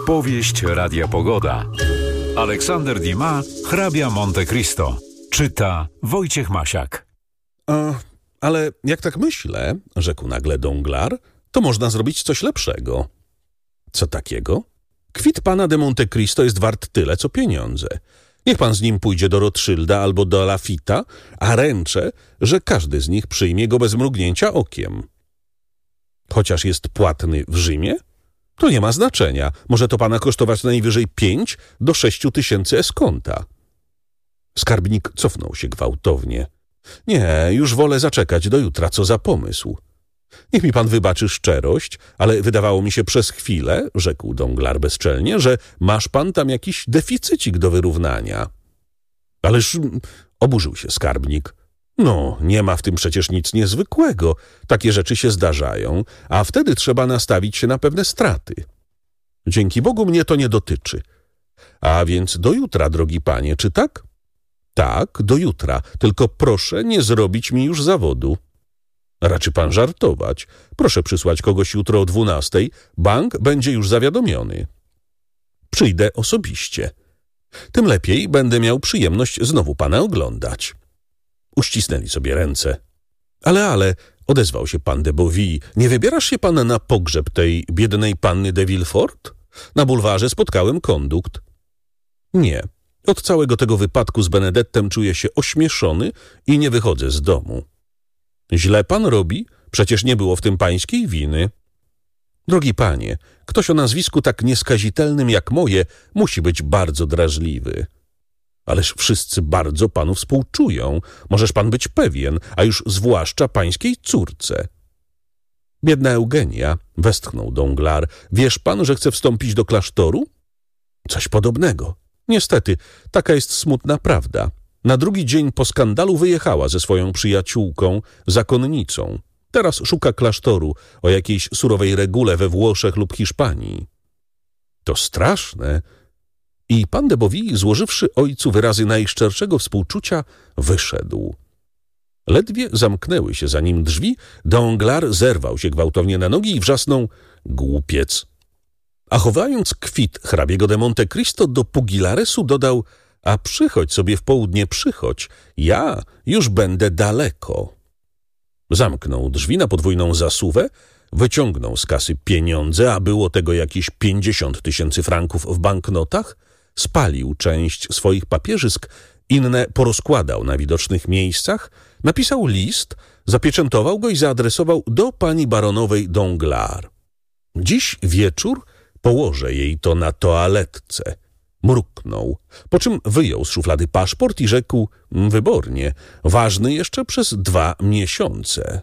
Powieść Radia Pogoda. Aleksander Dumas, Hrabia Monte Cristo. Czyta Wojciech Masiak. Ale jak tak myślę, rzekł nagle Danglars, to można zrobić coś lepszego. Co takiego? Kwit pana de Monte Cristo jest wart tyle, co pieniądze. Niech pan z nim pójdzie do Rothschilda albo do Lafitta, a ręczę, że każdy z nich przyjmie go bez mrugnięcia okiem. Chociaż jest płatny w Rzymie? To nie ma znaczenia. Może to pana kosztować najwyżej 5 do 6 tysięcy eskonta. Skarbnik cofnął się gwałtownie. Nie, już wolę zaczekać do jutra, co za pomysł. Niech mi pan wybaczy szczerość, ale wydawało mi się przez chwilę, rzekł Danglars bezczelnie, że masz pan tam jakiś deficycik do wyrównania. Ależ oburzył się skarbnik. No, nie ma w tym przecież nic niezwykłego. Takie rzeczy się zdarzają, a wtedy trzeba nastawić się na pewne straty. Dzięki Bogu mnie to nie dotyczy. A więc do jutra, drogi panie, czy tak? Tak, do jutra, tylko proszę nie zrobić mi już zawodu. Raczy pan żartować. Proszę przysłać kogoś jutro o 12:00. Bank będzie już zawiadomiony. Przyjdę osobiście. Tym lepiej będę miał przyjemność znowu pana oglądać. Uścisnęli sobie ręce. Ale, odezwał się pan de Boville, nie wybierasz się pan na pogrzeb tej biednej panny de Villefort? Na bulwarze spotkałem kondukt. Nie. Od całego tego wypadku z Benedettem czuję się ośmieszony i nie wychodzę z domu. Źle pan robi? Przecież nie było w tym pańskiej winy. Drogi panie, ktoś o nazwisku tak nieskazitelnym jak moje musi być bardzo drażliwy. Ależ wszyscy bardzo panu współczują. Możesz pan być pewien, a już zwłaszcza pańskiej córce. Biedna Eugenia, westchnął Danglars, wiesz pan, że chce wstąpić do klasztoru? Coś podobnego. Niestety, taka jest smutna prawda. Na drugi dzień po skandalu wyjechała ze swoją przyjaciółką, zakonnicą. Teraz szuka klasztoru o jakiejś surowej regule we Włoszech lub Hiszpanii. To straszne. I pan de Boville, złożywszy ojcu wyrazy najszczerszego współczucia, wyszedł. Ledwie zamknęły się za nim drzwi, Danglars zerwał się gwałtownie na nogi i wrzasnął: głupiec. A chowając kwit hrabiego de Monte Cristo do pugilaresu, dodał: a przychodź sobie w południe, przychodź, ja już będę daleko. Zamknął drzwi na podwójną zasuwę, wyciągnął z kasy pieniądze, a było tego jakieś 50 000 franków w banknotach, spalił część swoich papierzysk, inne porozkładał na widocznych miejscach, napisał list, zapieczętował go i zaadresował do pani baronowej Danglars. Dziś wieczór położę jej to na toaletce. Mruknął, po czym wyjął z szuflady paszport i rzekł wybornie: ważny jeszcze przez 2 miesiące.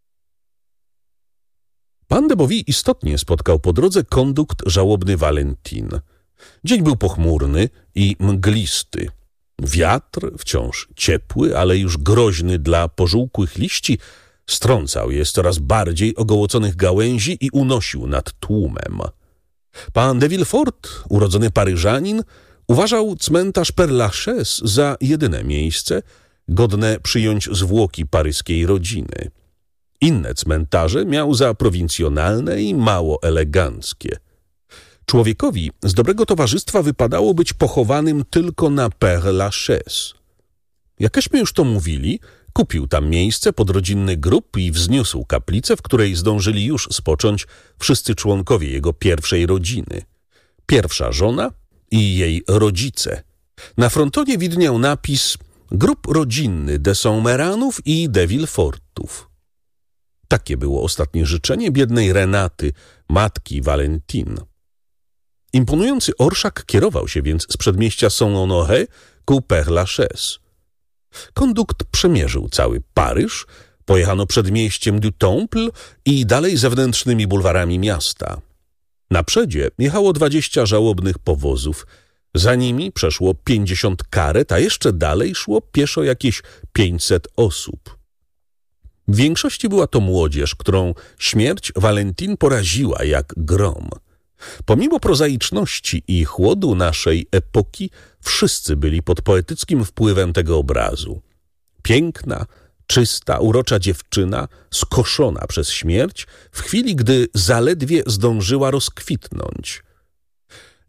Pan de Boville istotnie spotkał po drodze kondukt żałobny Valentin. Dzień był pochmurny i mglisty. Wiatr, wciąż ciepły, ale już groźny dla pożółkłych liści, strącał je z coraz bardziej ogołoconych gałęzi i unosił nad tłumem. Pan de Villefort, urodzony Paryżanin, uważał cmentarz Père Lachaise za jedyne miejsce godne przyjąć zwłoki paryskiej rodziny. Inne cmentarze miał za prowincjonalne i mało eleganckie. Człowiekowi z dobrego towarzystwa wypadało być pochowanym tylko na Père Lachaise. Jakeśmy już to mówili, kupił tam miejsce pod rodzinny grób i wzniósł kaplicę, w której zdążyli już spocząć wszyscy członkowie jego pierwszej rodziny. Pierwsza żona i jej rodzice. Na frontonie widniał napis: grób rodzinny de Saint-Méranów i de Villefortów. Takie było ostatnie życzenie biednej Renaty, matki Valentin. Imponujący orszak kierował się więc z przedmieścia Saint-Honoré ku Père Lachaise. Kondukt przemierzył cały Paryż, pojechano przedmieściem du Temple i dalej zewnętrznymi bulwarami miasta. Na przedzie jechało 20 żałobnych powozów, za nimi przeszło 50 karet, a jeszcze dalej szło pieszo jakieś 500 osób. W większości była to młodzież, którą śmierć Valentin poraziła jak grom. Pomimo prozaiczności i chłodu naszej epoki, wszyscy byli pod poetyckim wpływem tego obrazu. Piękna, czysta, urocza dziewczyna, skoszona przez śmierć, w chwili, gdy zaledwie zdążyła rozkwitnąć.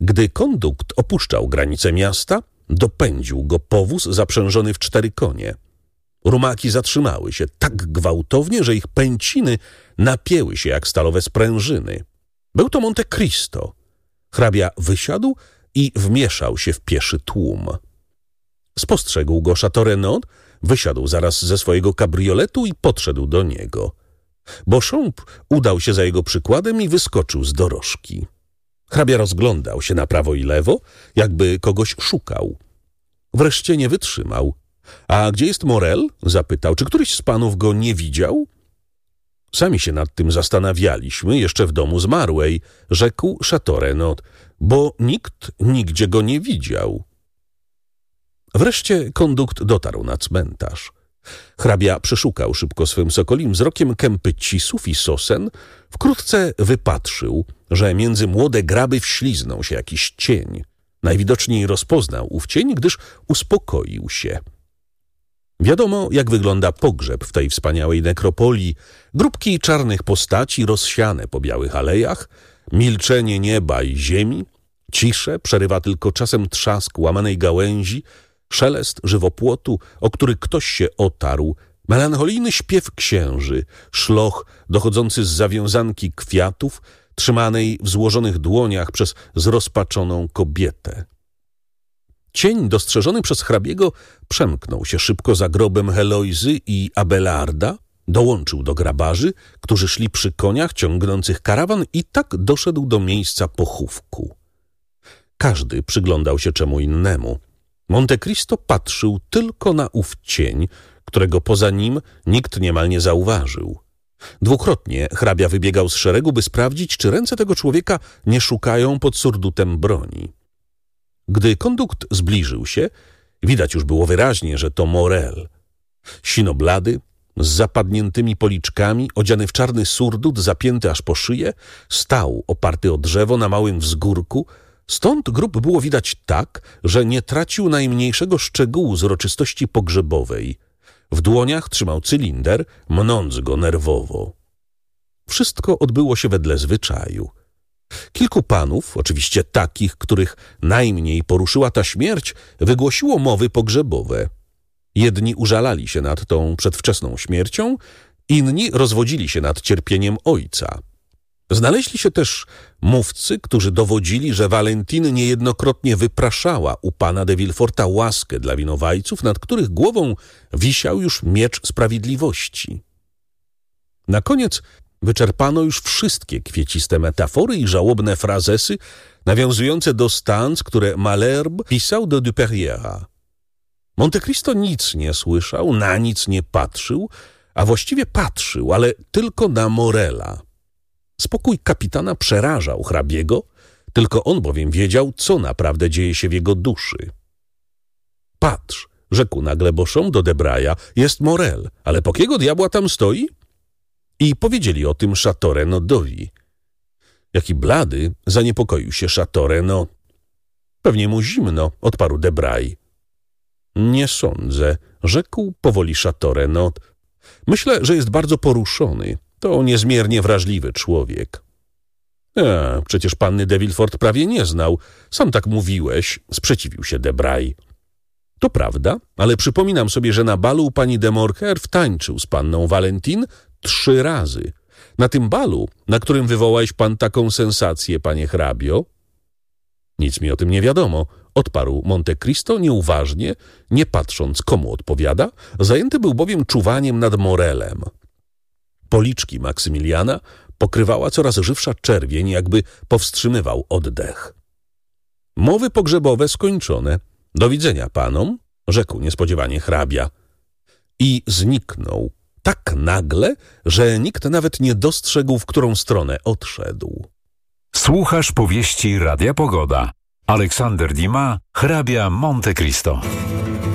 Gdy kondukt opuszczał granice miasta, dopędził go powóz zaprzężony w 4 konie. Rumaki zatrzymały się tak gwałtownie, że ich pęciny napięły się jak stalowe sprężyny. Był to Monte Cristo. Hrabia wysiadł i wmieszał się w pieszy tłum. Spostrzegł go Château Renaud, wysiadł zaraz ze swojego kabrioletu i podszedł do niego. Beauchamp udał się za jego przykładem i wyskoczył z dorożki. Hrabia rozglądał się na prawo i lewo, jakby kogoś szukał. Wreszcie nie wytrzymał. A gdzie jest Morel? Zapytał. Czy któryś z panów go nie widział? Sami się nad tym zastanawialiśmy jeszcze w domu zmarłej, rzekł Château Renaud, bo nikt nigdzie go nie widział. Wreszcie kondukt dotarł na cmentarz. Hrabia przeszukał szybko swym sokolim wzrokiem kępy cisów i sosen. Wkrótce wypatrzył, że między młode graby wśliznął się jakiś cień. Najwidoczniej rozpoznał ów cień, gdyż uspokoił się. Wiadomo, jak wygląda pogrzeb w tej wspaniałej nekropolii. Grupki czarnych postaci rozsiane po białych alejach, milczenie nieba i ziemi, ciszę przerywa tylko czasem trzask łamanej gałęzi, szelest żywopłotu, o który ktoś się otarł, melancholijny śpiew księży, szloch dochodzący z zawiązanki kwiatów, trzymanej w złożonych dłoniach przez zrozpaczoną kobietę. Cień dostrzeżony przez hrabiego przemknął się szybko za grobem Heloizy i Abelarda, dołączył do grabarzy, którzy szli przy koniach ciągnących karawan i tak doszedł do miejsca pochówku. Każdy przyglądał się czemu innemu. Monte Cristo patrzył tylko na ów cień, którego poza nim nikt niemal nie zauważył. Dwukrotnie hrabia wybiegał z szeregu, by sprawdzić, czy ręce tego człowieka nie szukają pod surdutem broni. Gdy kondukt zbliżył się, widać już było wyraźnie, że to Morel. Sinoblady, z zapadniętymi policzkami, odziany w czarny surdut, zapięty aż po szyję, stał oparty o drzewo na małym wzgórku. Stąd grób było widać tak, że nie tracił najmniejszego szczegółu z uroczystości pogrzebowej. W dłoniach trzymał cylinder, mnąc go nerwowo. Wszystko odbyło się wedle zwyczaju. Kilku panów, oczywiście takich, których najmniej poruszyła ta śmierć, wygłosiło mowy pogrzebowe. Jedni użalali się nad tą przedwczesną śmiercią, inni rozwodzili się nad cierpieniem ojca. Znaleźli się też mówcy, którzy dowodzili, że Valentine niejednokrotnie wypraszała u pana de Villeforta łaskę dla winowajców, nad których głową wisiał już miecz sprawiedliwości. Na koniec wyczerpano już wszystkie kwieciste metafory i żałobne frazesy nawiązujące do stanc, które Malherbe pisał do Duperriera. Monte Cristo nic nie słyszał, na nic nie patrzył, a właściwie patrzył, ale tylko na Morela. Spokój kapitana przerażał hrabiego, tylko on bowiem wiedział, co naprawdę dzieje się w jego duszy. Patrz, rzekł nagle Beauchamp do Debraya, jest Morel, ale po kiego diabła tam stoi? I powiedzieli o tym Château Renaudowi. Jaki blady, zaniepokoił się Château Renaud. Pewnie mu zimno, odparł Debray. Nie sądzę, rzekł powoli Château Renaud. Myślę, że jest bardzo poruszony. To niezmiernie wrażliwy człowiek. Przecież panny de Villefort prawie nie znał. Sam tak mówiłeś, sprzeciwił się Debray. To prawda, ale przypominam sobie, że na balu pani de Morcerf tańczył z panną Valentine 3 razy. Na tym balu, na którym wywołałeś pan taką sensację, panie hrabio? Nic mi o tym nie wiadomo, odparł Monte Cristo nieuważnie, nie patrząc komu odpowiada, zajęty był bowiem czuwaniem nad Morelem. Policzki Maksymiliana pokrywała coraz żywsza czerwień, jakby powstrzymywał oddech. Mowy pogrzebowe skończone. Do widzenia panom, rzekł niespodziewanie hrabia. I zniknął tak nagle, że nikt nawet nie dostrzegł, w którą stronę odszedł. Słuchasz powieści Radia Pogoda. Aleksander Dumas, hrabia Monte Cristo.